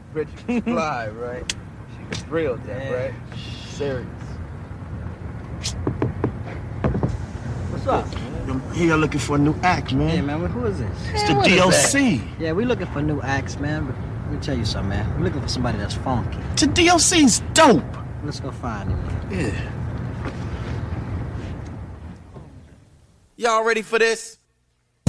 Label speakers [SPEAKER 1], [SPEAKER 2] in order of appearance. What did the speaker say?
[SPEAKER 1] Richard Fly, right? She was real deaf, right? Serious. What's up?
[SPEAKER 2] I'm here looking for a new act, man.
[SPEAKER 3] Hey, man, who is this?
[SPEAKER 2] It's the DLC.
[SPEAKER 3] Yeah, we looking for new acts, man. But let me tell you something, man. We're looking for somebody that's funky.
[SPEAKER 2] The DLC's dope.
[SPEAKER 3] Let's go find him, man.
[SPEAKER 2] Yeah.
[SPEAKER 1] Y'all ready for this?